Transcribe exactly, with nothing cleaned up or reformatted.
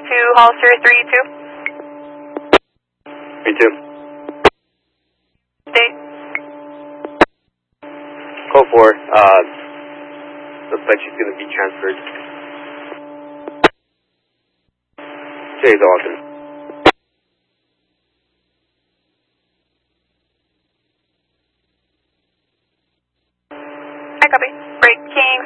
two, Hollister three two. three two. State. Call four, uh, looks like she's going to be transferred. Jay's Austin. I copy. Breaking